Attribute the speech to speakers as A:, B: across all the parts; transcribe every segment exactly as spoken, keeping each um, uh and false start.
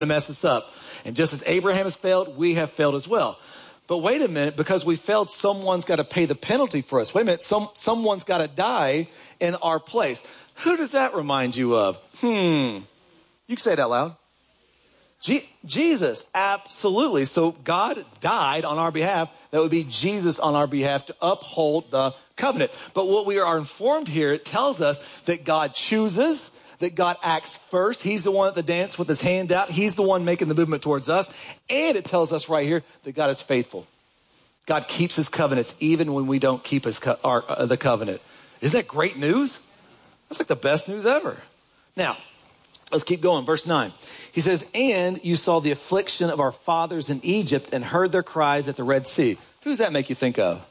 A: to mess us up. And just as Abraham has failed, we have failed as well. But wait a minute, because we failed, someone's got to pay the penalty for us. Wait a minute, some, someone's got to die in our place. Who does that remind you of? Hmm. You can say it out loud. Je- Jesus, absolutely. So God died on our behalf. That would be Jesus on our behalf to uphold the covenant. But what we are informed here, it tells us that God chooses, that God acts first. He's the one at the dance with his hand out. He's the one making the movement towards us. And it tells us right here that God is faithful. God keeps his covenants even when we don't keep his co- our, uh, the covenant. Isn't that great news? That's like the best news ever. Now, let's keep going. Verse nine. He says, and you saw the affliction of our fathers in Egypt and heard their cries at the Red Sea. Who does that make you think of?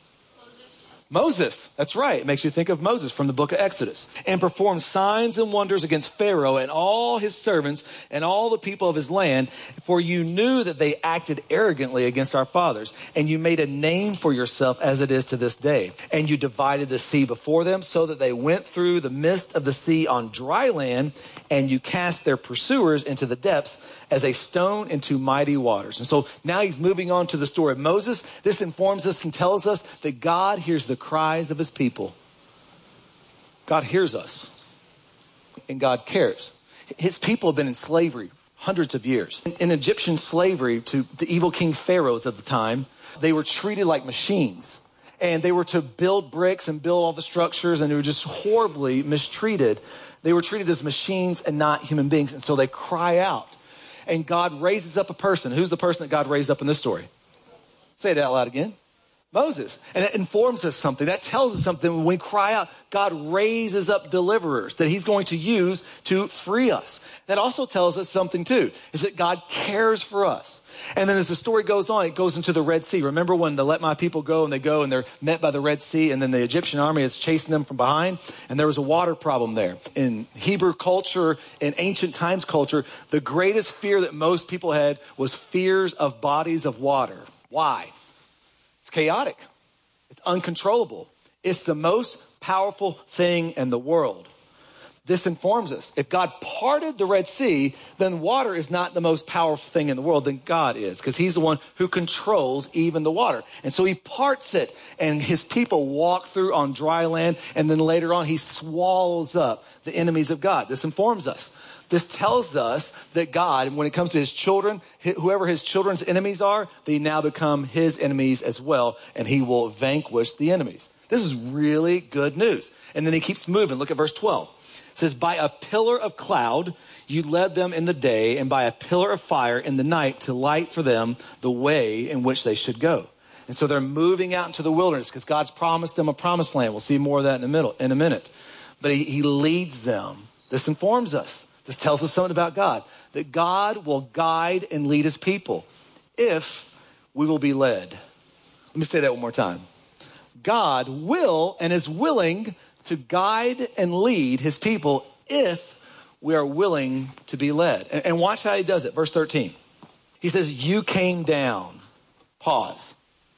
A: Moses, that's right. It makes you think of Moses from the book of Exodus. And performed signs and wonders against Pharaoh and all his servants and all the people of his land. For you knew that they acted arrogantly against our fathers. And you made a name for yourself as it is to this day. And you divided the sea before them so that they went through the midst of the sea on dry land. And you cast their pursuers into the depths as a stone into mighty waters. And so now he's moving on to the story of Moses. This informs us and tells us that God hears the cries of his people. God hears us and God cares. His people have been in slavery hundreds of years. In, in Egyptian slavery to the evil king pharaohs at the time, they were treated like machines. And they were to build bricks and build all the structures, and they were just horribly mistreated. They were treated as machines and not human beings. And so they cry out. And God raises up a person. Who's the person that God raised up in this story? Say it out loud again. Moses. And that informs us something. That tells us something. When we cry out, God raises up deliverers that he's going to use to free us. That also tells us something too, is that God cares for us. And then as the story goes on, it goes into the Red Sea. Remember when they let my people go and they go and they're met by the Red Sea, and then the Egyptian army is chasing them from behind, and there was a water problem there. In Hebrew culture, in ancient times culture, the greatest fear that most people had was fears of bodies of water. Why? It's chaotic. It's uncontrollable. It's the most powerful thing in the world. This informs us. If God parted the Red Sea, then water is not the most powerful thing in the world, then God is, because he's the one who controls even the water. And so he parts it, and his people walk through on dry land, and then later on he swallows up the enemies of God. This informs us. This tells us that God, when it comes to his children, whoever his children's enemies are, they now become his enemies as well, and he will vanquish the enemies. This is really good news. And then he keeps moving. Look at verse twelve. It says, by a pillar of cloud, you led them in the day, and by a pillar of fire in the night to light for them the way in which they should go. And so they're moving out into the wilderness because God's promised them a promised land. We'll see more of that in a, middle, in a minute. But he, he leads them. This informs us. This tells us something about God, that God will guide and lead his people if we will be led. Let me say that one more time. God will and is willing to guide and lead his people if we are willing to be led. And, and watch how he does it. Verse thirteen. He says, you came down. Pause.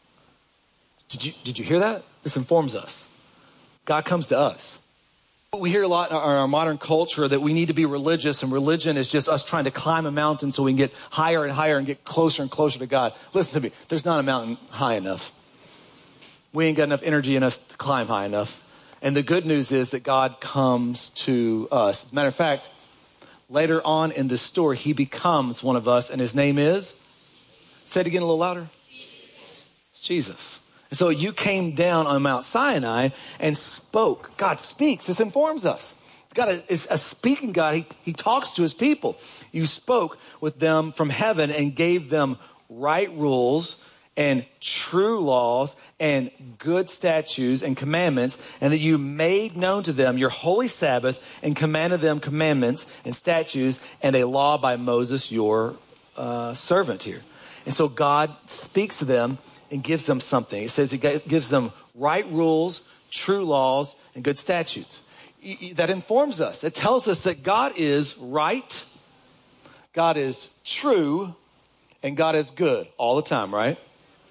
A: Did you, did you hear that? This informs us. God comes to us. We hear a lot in our, our modern culture that we need to be religious, and religion is just us trying to climb a mountain so we can get higher and higher and get closer and closer to God. Listen to me. There's not a mountain high enough. We ain't got enough energy in us to climb high enough. And the good news is that God comes to us. As a matter of fact, later on in this story, he becomes one of us, and his name is? Say it again a little louder. Jesus. It's Jesus. And so you came down on Mount Sinai and spoke. God speaks. This informs us. God is a speaking God. He, he talks to his people. You spoke with them from heaven and gave them right rules and true laws and good statutes and commandments, and that you made known to them your holy Sabbath and commanded them commandments and statutes and a law by Moses, your uh, servant here. And so God speaks to them and gives them something. He says he gives them right rules, true laws, and good statutes. That informs us. It tells us that God is right, God is true, and God is good all the time, right?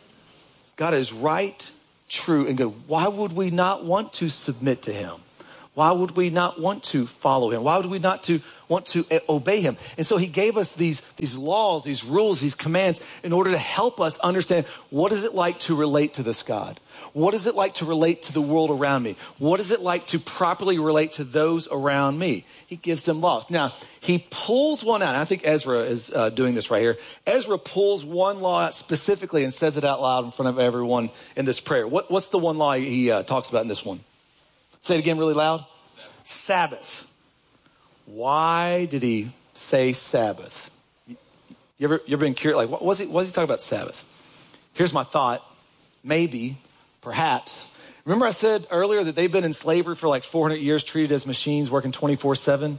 A: God is right, true, and good. Why would we not want to submit to him? why would we not want to follow him? Why would we not to want to obey him? And so he gave us these, these laws, these rules, these commands in order to help us understand what is it like to relate to this God? What is it like to relate to the world around me? What is it like to properly relate to those around me? He gives them laws. Now, he pulls one out. I think Ezra is uh, doing this right here. Ezra pulls one law out specifically and says it out loud in front of everyone in this prayer. What, what's the one law he uh, talks about in this one? Say it again really loud. Sabbath. Sabbath. Why did he say Sabbath? You ever, you ever been curious? Like, what was he, what was he talking about Sabbath? Here's my thought. Maybe, perhaps. Remember I said earlier that they've been in slavery for like four hundred years, treated as machines, working twenty-four seven?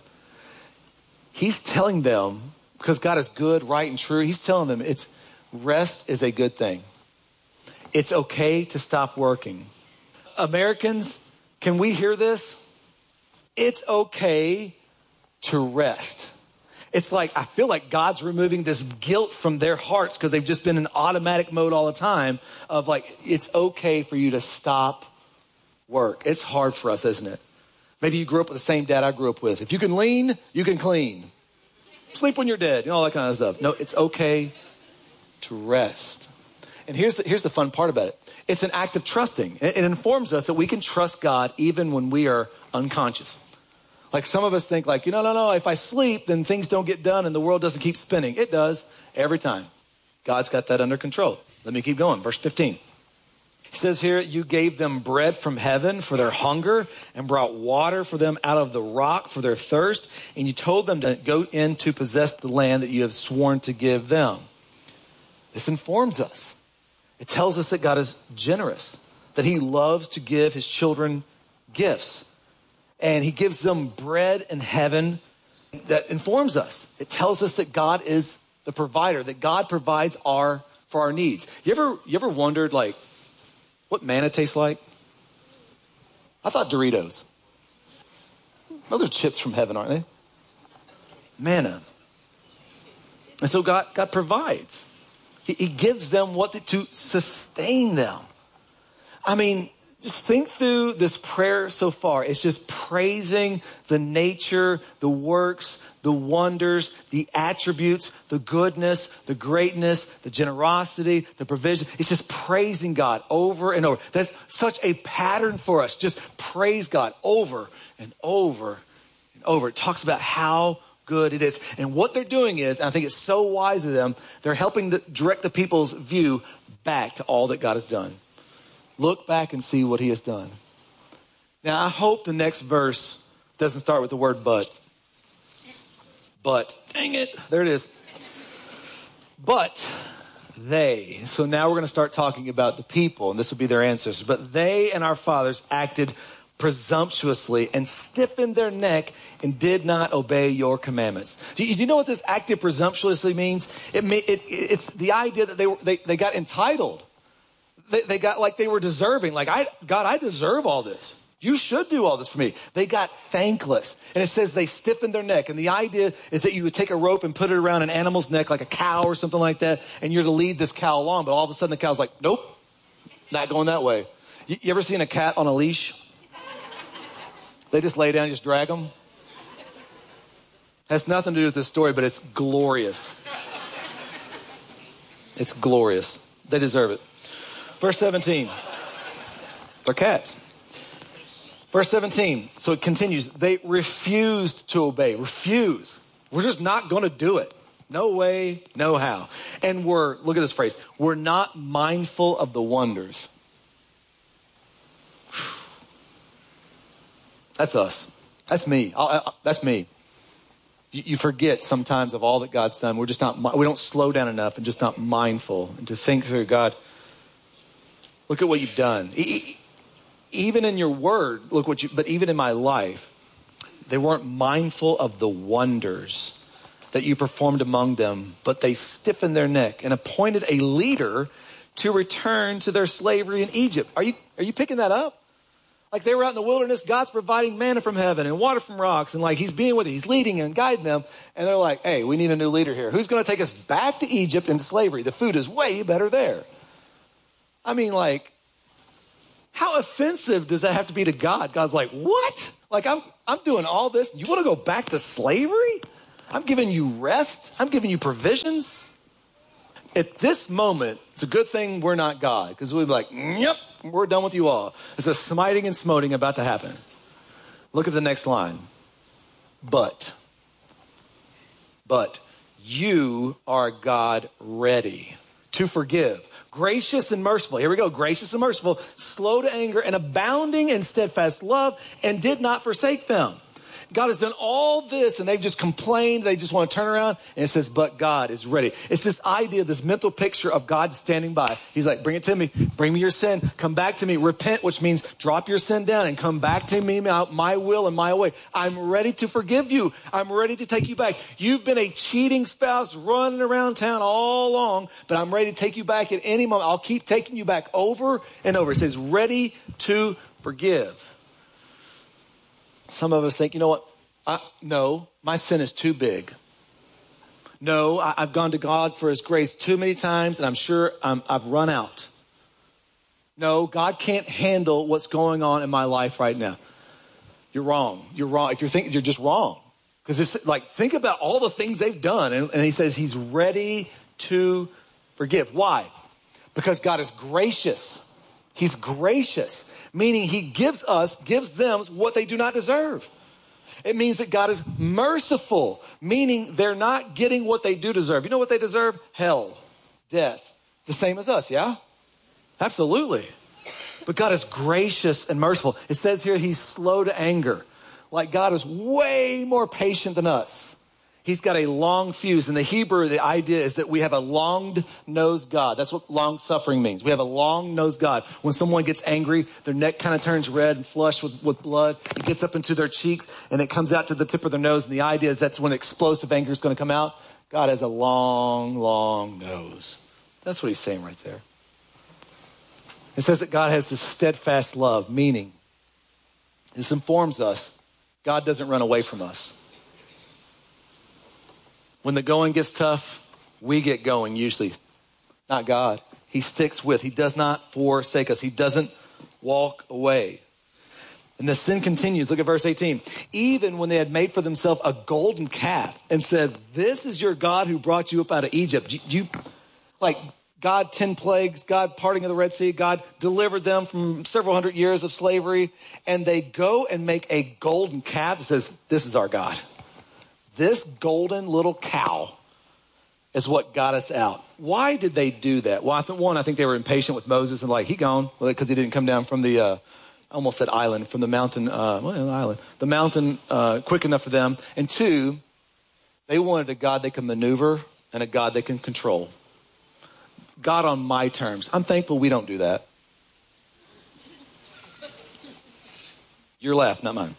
A: He's telling them, because God is good, right, and true, he's telling them it's rest is a good thing. It's okay to stop working. Americans, can we hear this? It's okay to rest. It's like, I feel like God's removing this guilt from their hearts because they've just been in automatic mode all the time of like, it's okay for you to stop work. It's hard for us, isn't it? Maybe you grew up with the same dad I grew up with. If you can lean, you can clean. Sleep when you're dead, you know, all that kind of stuff. No, it's okay to rest. And here's the, here's the fun part about it. It's an act of trusting. It, it informs us that we can trust God even when we are unconscious. Like some of us think like, you know, no, no, if I sleep, then things don't get done and the world doesn't keep spinning. It does every time. God's got that under control. Let me keep going. Verse fifteen. He says here, you gave them bread from heaven for their hunger and brought water for them out of the rock for their thirst. And you told them to go in to possess the land that you have sworn to give them. This informs us. It tells us that God is generous, that he loves to give his children gifts. And he gives them bread in heaven that informs us. It tells us that God is the provider, that God provides our for our needs. You ever you ever wondered like what manna tastes like? I thought Doritos. Those are chips from heaven, aren't they? Manna. And so God God provides. He, he gives them what to, to sustain them. I mean, just think through this prayer so far. It's just praising the nature, the works, the wonders, the attributes, the goodness, the greatness, the generosity, the provision. It's just praising God over and over. That's such a pattern for us. Just praise God over and over and over. It talks about how good it is. And what they're doing is, and I think it's so wise of them, they're helping the, direct the people's view back to all that God has done. Look back and see what he has done. Now, I hope the next verse doesn't start with the word but. But, dang it, there it is. But they, so now we're going to start talking about the people, and this will be their answers. But they and our fathers acted presumptuously and stiffened their neck and did not obey your commandments. Do you, do you know what this acted presumptuously means? It, it, it It's the idea that they, were, they, they got entitled. They, they got like they were deserving. Like, I, God, I deserve all this. You should do all this for me. They got thankless. And it says they stiffened their neck. And the idea is that you would take a rope and put it around an animal's neck like a cow or something like that. And you're to lead this cow along. But all of a sudden the cow's like, nope, not going that way. You, you ever seen a cat on a leash? They just lay down and just drag them. Has nothing to do with this story, but it's glorious. It's glorious. They deserve it. Verse seventeen. They're cats. Verse seventeen. So it continues. They refused to obey. Refuse. We're just not going to do it. No way, no how. And we're, look at this phrase, we're not mindful of the wonders. That's us. That's me. I, I, that's me. You, you forget sometimes of all that God's done. We're just not, we don't slow down enough and just not mindful and to think through God. Look at what you've done. Even in your word, look what you, but even in my life, they weren't mindful of the wonders that you performed among them, but they stiffened their neck and appointed a leader to return to their slavery in Egypt. Are you, are you picking that up? Like they were out in the wilderness, God's providing manna from heaven and water from rocks, and like he's being with them, he's leading and guiding them. And they're like, hey, we need a new leader here. Who's going to take us back to Egypt into slavery? The food is way better there. I mean, like, how offensive does that have to be to God? God's like, what? Like I'm, I'm doing all this. You want to go back to slavery? I'm giving you rest. I'm giving you provisions. At this moment, it's a good thing we're not God, because we'd be like, yep, we're done with you all. It's a smiting and smoting about to happen. Look at the next line. But, but you are God ready to forgive, gracious and merciful. Here we go. Gracious and merciful, slow to anger and abounding in steadfast love, and did not forsake them. God has done all this and they've just complained. They just want to turn around, and it says, but God is ready. It's this idea, this mental picture of God standing by. He's like, bring it to me. Bring me your sin. Come back to me. Repent, which means drop your sin down and come back to me, my, my will and my way. I'm ready to forgive you. I'm ready to take you back. You've been a cheating spouse running around town all along, but I'm ready to take you back at any moment. I'll keep taking you back over and over. It says ready to forgive. Some of us think, you know what? I, no, my sin is too big. No, I, I've gone to God for his grace too many times, and I'm sure I'm, I've run out. No, God can't handle what's going on in my life right now. You're wrong. You're wrong. If you're thinking, you're just wrong. Because it's like, think about all the things they've done. And, and he says he's ready to forgive. Why? Because God is gracious. He's gracious. Meaning he gives us, gives them what they do not deserve. It means that God is merciful, meaning they're not getting what they do deserve. You know what they deserve? Hell, death, the same as us, yeah? Absolutely. But God is gracious and merciful. It says here he's slow to anger. Like God is way more patient than us. He's got a long fuse. In the Hebrew, the idea is that we have a long-nosed God. That's what long-suffering means. We have a long-nosed God. When someone gets angry, their neck kind of turns red and flushed with, with blood. It gets up into their cheeks, and it comes out to the tip of their nose. And the idea is that's when explosive anger is going to come out. God has a long, long nose. That's what he's saying right there. It says that God has this steadfast love, meaning this informs us God doesn't run away from us. When the going gets tough, we get going usually. Not God. He sticks with. He does not forsake us. He doesn't walk away. And the sin continues. Look at verse eighteen. Even when they had made for themselves a golden calf and said, this is your God who brought you up out of Egypt. You, you like God, ten plagues, God parting of the Red Sea, God delivered them from several hundred years of slavery. And they go and make a golden calf that says, this is our God. This golden little cow is what got us out. Why did they do that? Well, I think, one, I think they were impatient with Moses and like, he gone, because he didn't come down from the, uh, I almost said island, from the mountain, uh, well, island, the mountain uh, quick enough for them. And two, they wanted a God they can maneuver and a God they can control. God on my terms. I'm thankful we don't do that. Your laugh, not mine.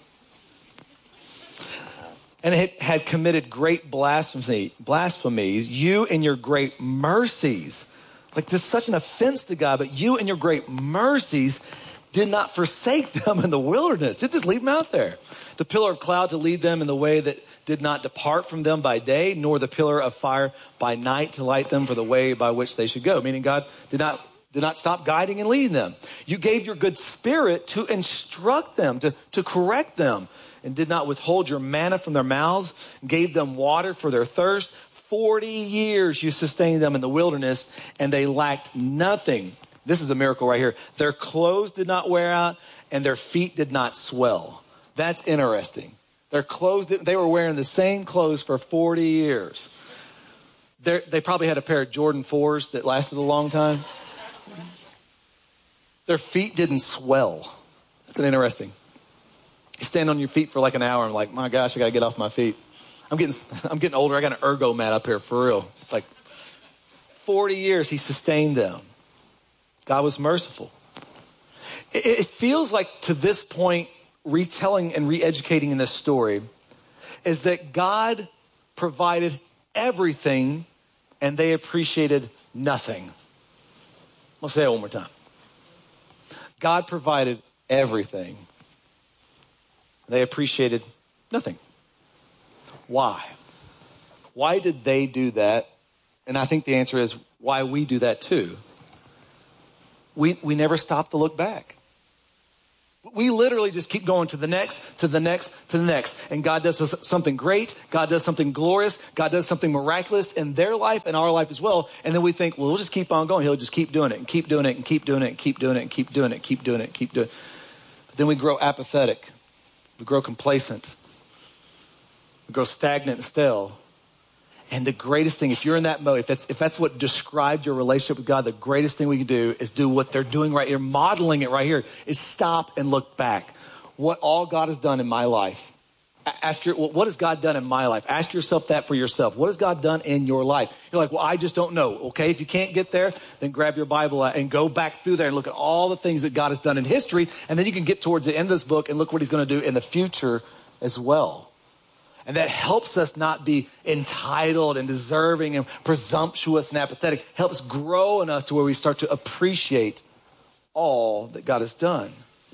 A: And it had committed great blasphemy, blasphemies, you and your great mercies. Like this is such an offense to God, but you and your great mercies did not forsake them in the wilderness. You just leave them out there. The pillar of cloud to lead them in the way that did not depart from them by day, nor the pillar of fire by night to light them for the way by which they should go. Meaning God did not did not stop guiding and leading them. You gave your good spirit to instruct them, to, to correct them, and did not withhold your manna from their mouths, gave them water for their thirst. Forty years you sustained them in the wilderness, and they lacked nothing. This is a miracle right here. Their clothes did not wear out, and their feet did not swell. That's interesting. Their clothes, they were wearing the same clothes for forty years. They're, they probably had a pair of Jordan fours that lasted a long time. Their feet didn't swell. That's an interesting. You stand on your feet for like an hour and like, my gosh, I got to get off my feet. I'm getting, I'm getting older. I got an ergo mat up here for real. It's like forty years he sustained them. God was merciful. It, it feels like to this point, retelling and re-educating in this story is that God provided everything and they appreciated nothing. I'll say it one more time. God provided everything. They appreciated nothing. Why? Why did they do that? And I think the answer is why we do that too. We we never stop to look back. We literally just keep going to the next, to the next, to the next. And God does something great. God does something glorious. God does something miraculous in their life and our life as well. And then we think, well, we'll just keep on going. He'll just keep doing it and keep doing it and keep doing it and keep doing it and keep doing it, keep doing it, keep doing it. But then we grow apathetic. We grow complacent. We grow stagnant and stale. And the greatest thing, if you're in that mode, if that's, if that's what described your relationship with God, the greatest thing we can do is do what they're doing right here, modeling it right here, is stop and look back. What all God has done in my life. Ask your, well, what has God done in my life? Ask yourself that for yourself. What has God done in your life? You're like, well, I just don't know. Okay, if you can't get there, then grab your Bible out and go back through there and look at all the things that God has done in history. And then you can get towards the end of this book and look what he's going to do in the future as well. And that helps us not be entitled and deserving and presumptuous and apathetic. Helps grow in us to where we start to appreciate all that God has done.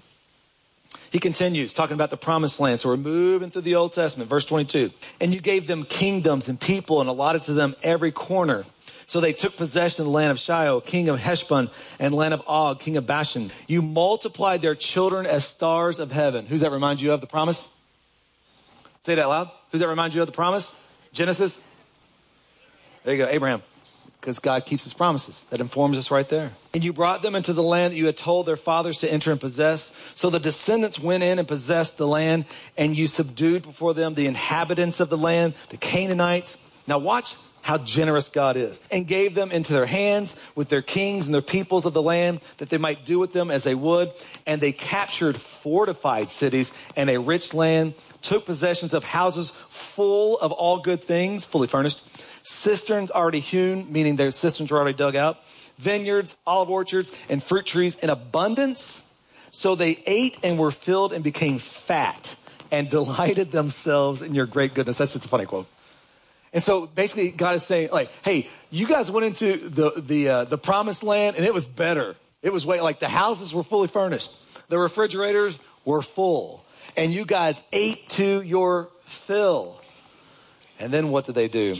A: He continues talking about the promised land. So we're moving through the Old Testament. Verse twenty-two. And you gave them kingdoms and people and allotted to them every corner. So they took possession of the land of Shiloh, king of Heshbon, and land of Og, king of Bashan. You multiplied their children as stars of heaven. Who's that remind you of the promise? Say that loud. Who does that remind you of the promise? Genesis? There you go, Abraham. Because God keeps his promises. That informs us right there. And you brought them into the land that you had told their fathers to enter and possess. So the descendants went in and possessed the land, and you subdued before them the inhabitants of the land, the Canaanites. Now watch how generous God is. And gave them into their hands with their kings and their peoples of the land, that they might do with them as they would. And they captured fortified cities and a rich land, took possessions of houses full of all good things, fully furnished, cisterns already hewn, meaning their cisterns were already dug out, vineyards, olive orchards, and fruit trees in abundance. So they ate and were filled and became fat and delighted themselves in your great goodness. That's just a funny quote. And so basically God is saying, like, hey, you guys went into the the uh, the promised land and it was better. It was way, like, the houses were fully furnished. The refrigerators were full. And you guys ate to your fill. And then what did they do?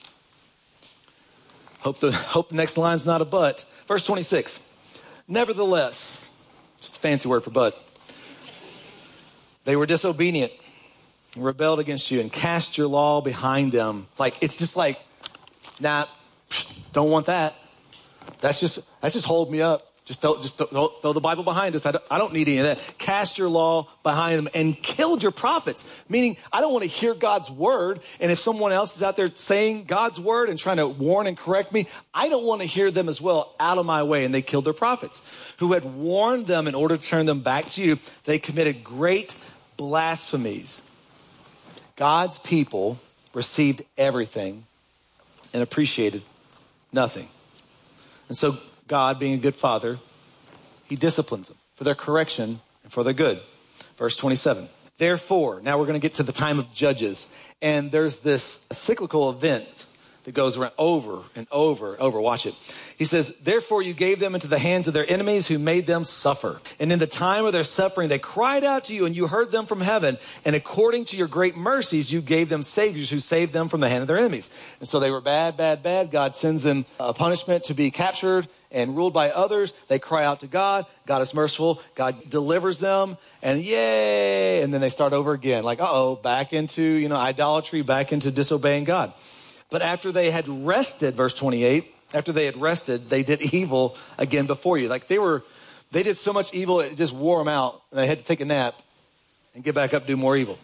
A: Hope the, hope the next line's not a but. Verse twenty-six. Nevertheless, just a fancy word for but. They were disobedient, rebelled against you, and cast your law behind them. Like, it's just like, nah, don't want that. That's just, that's just hold me up. Just throw, just throw, throw the Bible behind us. I don't, I don't need any of that. Cast your law behind them and killed your prophets. Meaning, I don't want to hear God's word. And if someone else is out there saying God's word and trying to warn and correct me, I don't want to hear them as well. Out of my way. And they killed their prophets who had warned them in order to turn them back to you. They committed great blasphemies. God's people received everything and appreciated nothing. And so God, being a good father, he disciplines them for their correction and for their good. Verse twenty-seven. Therefore, now we're going to get to the time of Judges. And there's this cyclical event that goes around over and over and over. Watch it. He says, therefore you gave them into the hands of their enemies who made them suffer. And in the time of their suffering, they cried out to you and you heard them from heaven. And according to your great mercies, you gave them saviors who saved them from the hand of their enemies. And so they were bad, bad, bad. God sends them a punishment to be captured and ruled by others. They cry out to God. God is merciful. God delivers them. And yay. And then they start over again. Like, uh-oh, back into, you know, idolatry, back into disobeying God. But after they had rested, verse twenty-eight, after they had rested, they did evil again before you. Like they were, they did so much evil, it just wore them out. And they had to take a nap and get back up, do more evil.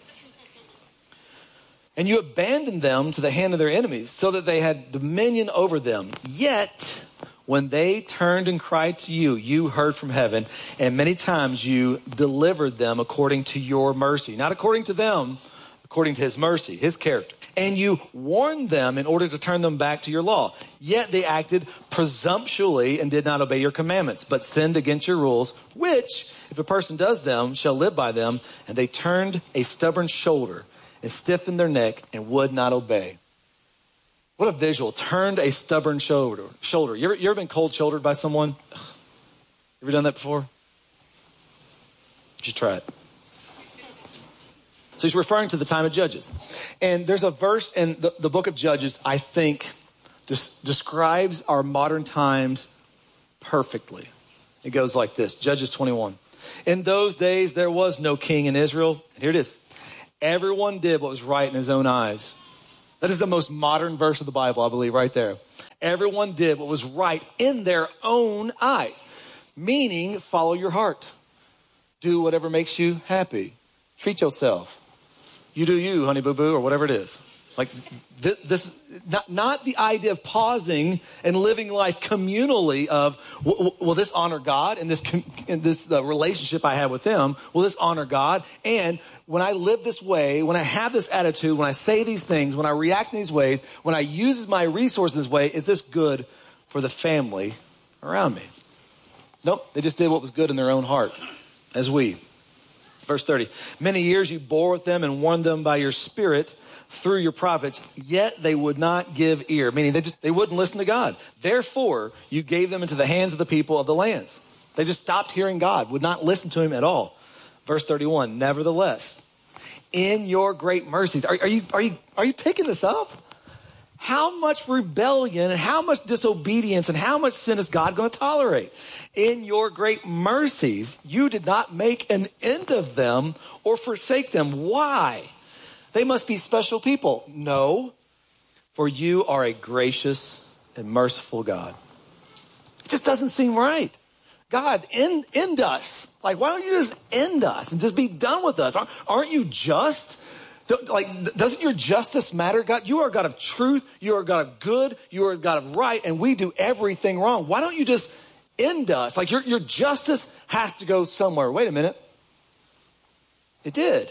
A: And you abandoned them to the hand of their enemies so that they had dominion over them. Yet, when they turned and cried to you, you heard from heaven, and many times you delivered them according to your mercy. Not according to them, according to his mercy, his character. And you warned them in order to turn them back to your law. Yet they acted presumptuously and did not obey your commandments, but sinned against your rules, which, if a person does them, shall live by them. And they turned a stubborn shoulder and stiffened their neck and would not obey. What a visual. Turned a stubborn shoulder. Shoulder. You ever, you ever been cold shouldered by someone? Ever done that before? You should try it. So he's referring to the time of Judges. And there's a verse in the, the book of Judges, I think, des- describes our modern times perfectly. It goes like this, Judges twenty-one. In those days, there was no king in Israel. And here it is. Everyone did what was right in his own eyes. That is the most modern verse of the Bible, I believe, right there. Everyone did what was right in their own eyes. Meaning, follow your heart. Do whatever makes you happy. Treat yourself. You do you, honey boo boo, or whatever it is. Like this, this not, not the idea of pausing and living life communally of, will, will this honor God in this, in this uh, relationship I have with him? Will this honor God? And when I live this way, when I have this attitude, when I say these things, when I react in these ways, when I use my resources this way, is this good for the family around me? Nope, they just did what was good in their own heart, as we. Verse thirty, many years you bore with them and warned them by your spirit through your prophets, yet they would not give ear. Meaning they just they wouldn't listen to God. Therefore, you gave them into the hands of the people of the lands. They just stopped hearing God, would not listen to him at all. Verse thirty-one, nevertheless, in your great mercies, are, are you are you are you picking this up? How much rebellion and how much disobedience and how much sin is God going to tolerate? In your great mercies, you did not make an end of them or forsake them. Why? They must be special people. No, for you are a gracious and merciful God. It just doesn't seem right. God, end, end us. Like, why don't you just end us and just be done with us? Aren't you just? Like, doesn't your justice matter? God, you are a God of truth. You are a God of good. You are a God of right. And we do everything wrong. Why don't you just end us? Like, your, your justice has to go somewhere. Wait a minute. It did.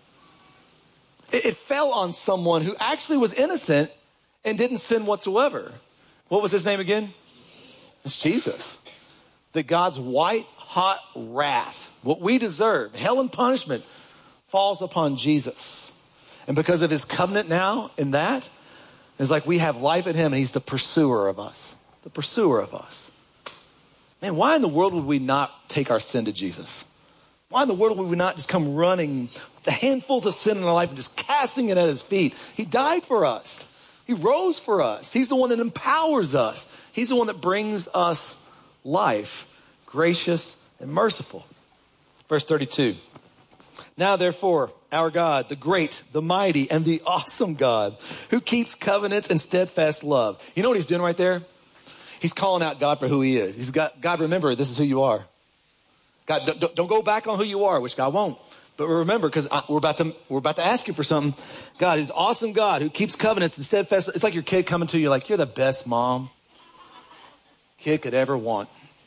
A: It, it fell on someone who actually was innocent and didn't sin whatsoever. What was his name again? It's Jesus. That God's white hot wrath, what we deserve, hell and punishment, falls upon Jesus. And because of his covenant now in that, it's like we have life in him and he's the pursuer of us. The pursuer of us. Man, why in the world would we not take our sin to Jesus? Why in the world would we not just come running the handfuls of sin in our life and just casting it at his feet? He died for us. He rose for us. He's the one that empowers us. He's the one that brings us life, gracious and merciful. Verse thirty-two. Now, therefore, our God, the great, the mighty, and the awesome God, who keeps covenants and steadfast love. You know what he's doing right there? He's calling out God for who he is. He's got, God, remember, this is who you are. God, don't, don't go back on who you are, which God won't. But remember, because we're about to we're about to ask you for something. God is awesome God who keeps covenants and steadfast. It's like your kid coming to you like, you're the best mom kid could ever want.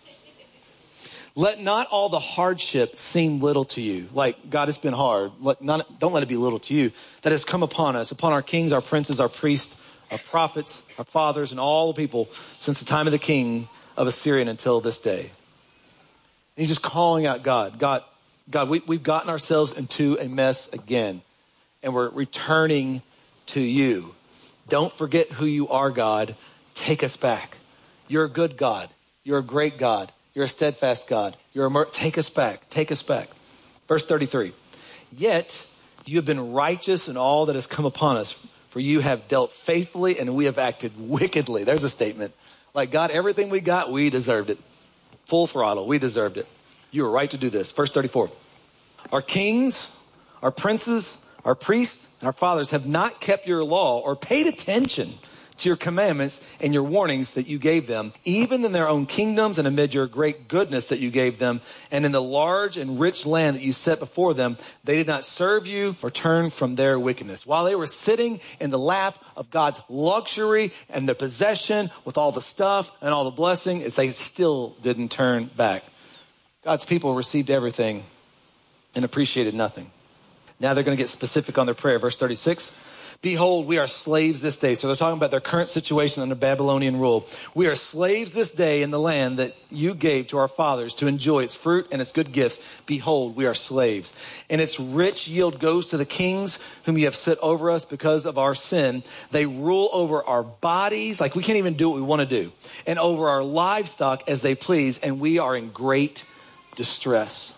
A: Let not all the hardship seem little to you. Like, God, it's been hard. Let not, don't let it be little to you. That has come upon us, upon our kings, our princes, our priests, our prophets, our fathers, and all the people since the time of the king of Assyria until this day. He's just calling out God. God, God, we, we've gotten ourselves into a mess again. And we're returning to you. Don't forget who you are, God. Take us back. You're a good God. You're a great God. You're a steadfast God. You're a mer- take us back. Take us back. Verse thirty-three. Yet you have been righteous in all that has come upon us, for you have dealt faithfully and we have acted wickedly. There's a statement. Like, God, everything we got, we deserved it. Full throttle. We deserved it. You were right to do this. Verse thirty-four. Our kings, our princes, our priests, and our fathers have not kept your law or paid attention to your commandments and your warnings that you gave them, even in their own kingdoms and amid your great goodness that you gave them, and in the large and rich land that you set before them, they did not serve you or turn from their wickedness. While they were sitting in the lap of God's luxury and the possession with all the stuff and all the blessing, they still didn't turn back. God's people received everything and appreciated nothing. Now they're going to get specific on their prayer. Verse thirty-six. Behold, we are slaves this day. So they're talking about their current situation under Babylonian rule. We are slaves this day in the land that you gave to our fathers to enjoy its fruit and its good gifts. Behold, we are slaves. And its rich yield goes to the kings whom you have set over us because of our sin. They rule over our bodies, like we can't even do what we want to do, and over our livestock as they please, and we are in great distress.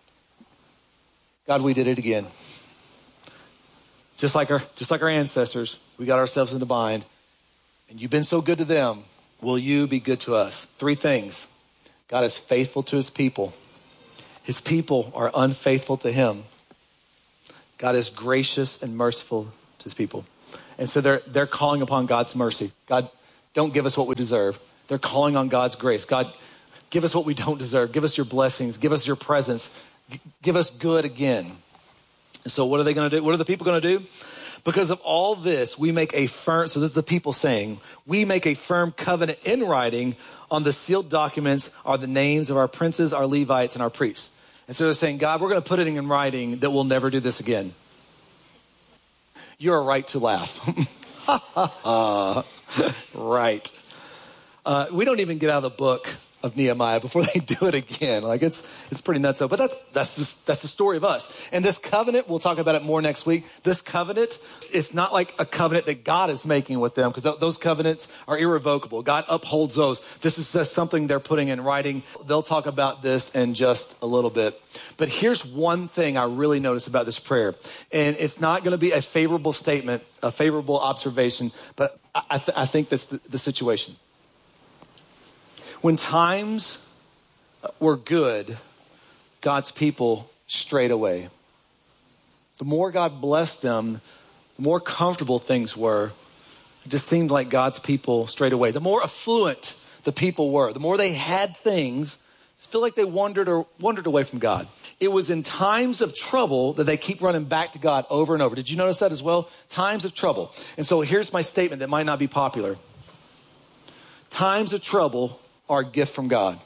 A: God, we did it again. Just like our just like our ancestors, we got ourselves into bind. And you've been so good to them. Will you be good to us? Three things. God is faithful to his people. his people are unfaithful to him, God is gracious and merciful to his people. And so they're they're calling upon God's mercy. God, don't give us what we deserve. They're calling on God's grace. God, give us what we don't deserve. Give us your blessings. Give us your presence. G- give us good again. And so what are they going to do? What are the people going to do? Because of all this, we make a firm, so this is the people saying, we make a firm covenant in writing. On the sealed documents are the names of our princes, our Levites, and our priests. And so they're saying, God, we're going to put it in writing that we'll never do this again. You're right to laugh. Ha, ha, ha. Right. Uh, we don't even get out of the book of Nehemiah before they do it again. Like it's it's pretty nuts. But that's that's the, that's the story of us. And this covenant, we'll talk about it more next week. This covenant, it's not like a covenant that God is making with them, because th- those covenants are irrevocable. God upholds those. This is just something they're putting in writing. They'll talk about this in just a little bit. But here's one thing I really notice about this prayer. And it's not going to be a favorable statement, a favorable observation, but I, th- I think that's the, the situation. When times were good, God's people strayed away. The more God blessed them, the more comfortable things were. It just seemed like God's people strayed away. The more affluent the people were, the more they had things, I feel like they wandered or wandered away from God. It was in times of trouble that they keep running back to God over and over. Did you notice that as well? Times of trouble. And so here's my statement that might not be popular. Times of trouble are a gift from God.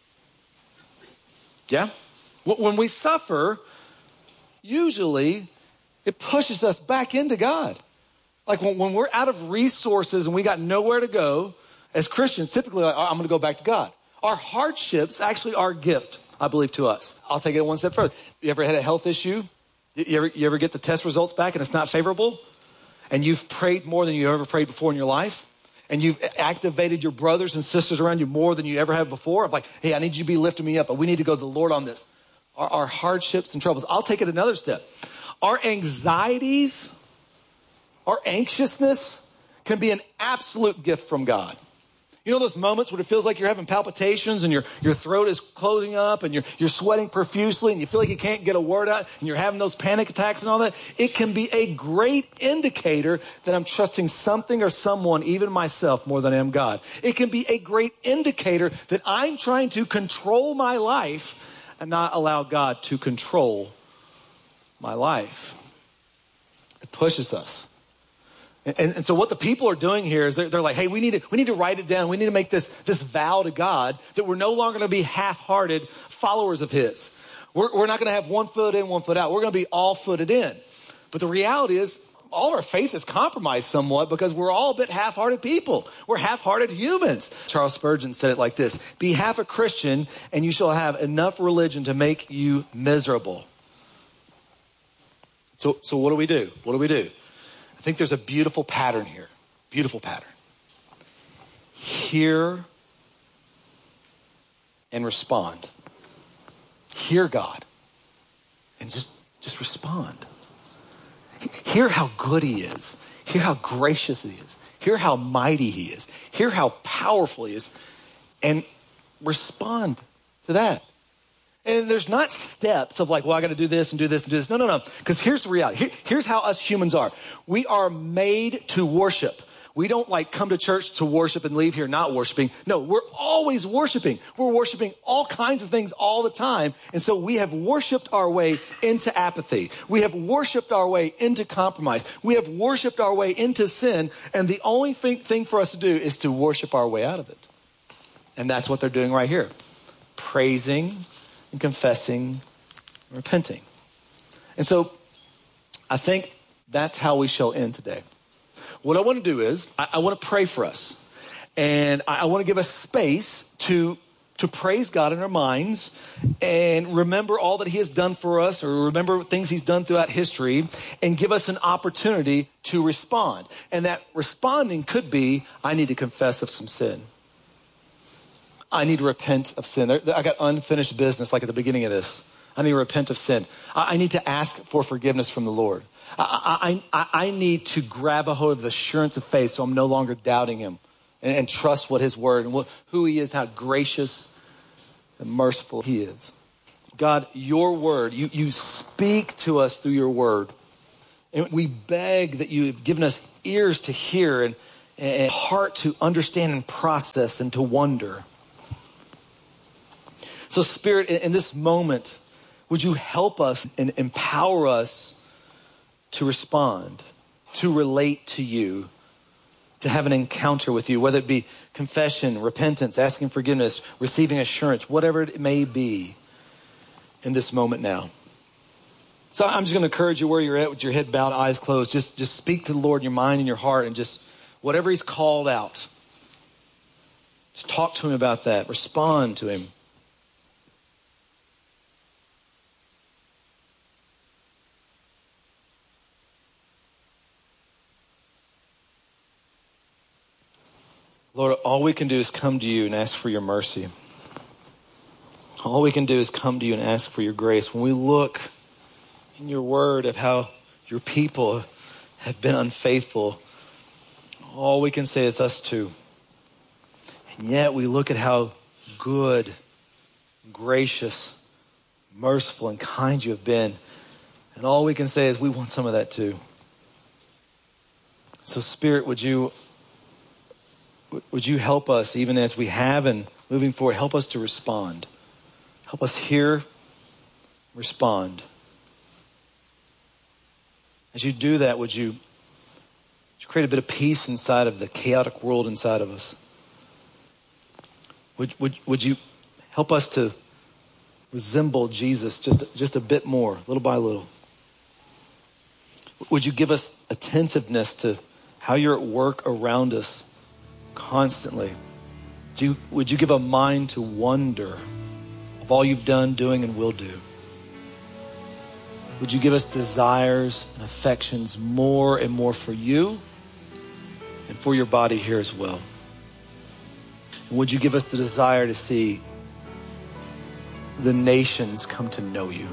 A: Yeah? When we suffer, usually it pushes us back into God. Like when, when we're out of resources and we got nowhere to go, as Christians, typically like, I'm going to go back to God. Our hardships actually are a gift, I believe, to us. I'll take it one step further. You ever had a health issue? You ever, you ever get the test results back and it's not favorable? And you've prayed more than you ever prayed before in your life? And you've activated your brothers and sisters around you more than you ever have before. Of like, hey, I need you to be lifting me up, but we need to go to the Lord on this. Our, our hardships and troubles. I'll take it another step. Our anxieties, our anxiousness can be an absolute gift from God. You know those moments when it feels like you're having palpitations and your, your throat is closing up and you're, you're sweating profusely and you feel like you can't get a word out and you're having those panic attacks and all that? It can be a great indicator that I'm trusting something or someone, even myself, more than I am God. It can be a great indicator that I'm trying to control my life and not allow God to control my life. It pushes us. And, and so what the people are doing here is they're, they're like, hey, we need to we need to write it down. We need to make this, this vow to God that we're no longer going to be half-hearted followers of his. We're, we're not going to have one foot in, one foot out. We're going to be all footed in. But the reality is all of our faith is compromised somewhat because we're all a bit half-hearted people. We're half-hearted humans. Charles Spurgeon said it like this: be half a Christian and you shall have enough religion to make you miserable. So, so what do we do? What do we do? I think there's a beautiful pattern here. Beautiful pattern. Hear and respond. Hear God and just, just respond. Hear how good he is. Hear how gracious he is. Hear how mighty he is. Hear how powerful he is. And respond to that. And there's not steps of like, well, I got to do this and do this and do this. No, no, no. Because here's the reality. Here, here's how us humans are. We are made to worship. We don't like come to church to worship and leave here not worshiping. No, we're always worshiping. We're worshiping all kinds of things all the time. And so we have worshiped our way into apathy. We have worshiped our way into compromise. We have worshiped our way into sin. And the only thing, thing for us to do is to worship our way out of it. And that's what they're doing right here. Praising and confessing, and repenting. And so I think that's how we shall end today. What I want to do is I, I want to pray for us. And I, I want to give us space to, to praise God in our minds and remember all that he has done for us, or remember things he's done throughout history, and give us an opportunity to respond. And that responding could be, I need to confess of some sin. I need to repent of sin. I got unfinished business like at the beginning of this. I need to repent of sin. I need to ask for forgiveness from the Lord. I, I, I need to grab a hold of the assurance of faith so I'm no longer doubting him and, and trust what his word and what, who he is, how gracious and merciful he is. God, your word, you, you speak to us through your word. And we beg that you have given us ears to hear and, and a heart to understand and process and to wonder. So Spirit, in, in this moment, would you help us and empower us to respond, to relate to you, to have an encounter with you, whether it be confession, repentance, asking forgiveness, receiving assurance, whatever it may be in this moment now. So I'm just going to encourage you where you're at with your head bowed, eyes closed. Just, just speak to the Lord in your mind and your heart, and just whatever he's called out, just talk to him about that. Respond to him. Lord, all we can do is come to you and ask for your mercy. All we can do is come to you and ask for your grace. When we look in your word of how your people have been unfaithful, all we can say is us too. And yet we look at how good, gracious, merciful, and kind you have been. And all we can say is we want some of that too. So Spirit, would you Would you help us, even as we have and moving forward, help us to respond. Help us hear, respond. As you do that, would you, would you create a bit of peace inside of the chaotic world inside of us? Would, would, would you help us to resemble Jesus just, just a bit more, little by little? Would you give us attentiveness to how you're at work around us constantly? Would you, would you give a mind to wonder of all you've done, doing, and will do? Would you give us desires and affections more and more for you and for your body here as well? And would you give us the desire to see the nations come to know you?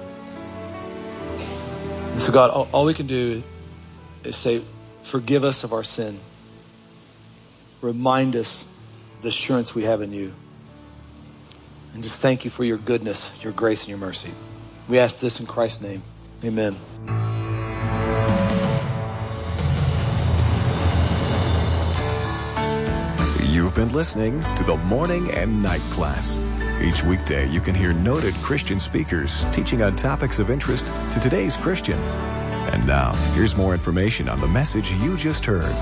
A: And so God, all, all we can do is say, forgive us of our sin. Remind us the assurance we have in you. And just thank you for your goodness, your grace, and your mercy. We ask this in Christ's name. Amen.
B: You've been listening to the Morning and Night Class. Each weekday, you can hear noted Christian speakers teaching on topics of interest to today's Christian. And now, here's more information on the message you just heard.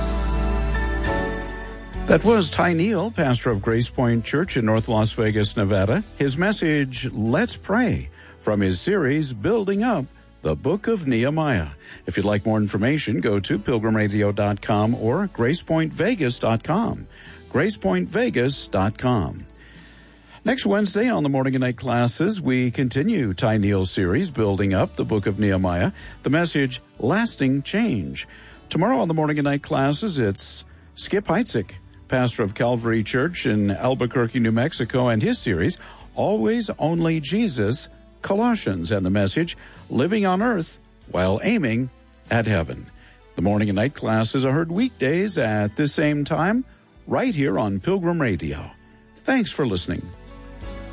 C: That was Ty Neal, pastor of Grace Point Church in North Las Vegas, Nevada. His message, Let's Pray, from his series, Building Up the Book of Nehemiah. If you'd like more information, go to pilgrim radio dot com or grace point vegas dot com. grace point vegas dot com. Next Wednesday on the Morning and Night Classes, we continue Ty Neal's series, Building Up the Book of Nehemiah. The message, Lasting Change. Tomorrow on the Morning and Night Classes, it's Skip Heitzig, pastor of Calvary Church in Albuquerque, New Mexico, and his series, Always Only Jesus, Colossians, and the message, Living on Earth While Aiming at Heaven. The Morning and Night Classes are heard weekdays at the same time, right here on Pilgrim Radio. Thanks for listening.